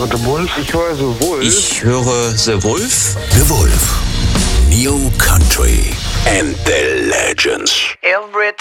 höre The Wolf. Ich höre The Wolf. Ich höre The Wolf. The Wolf. New Country and the Legends. Every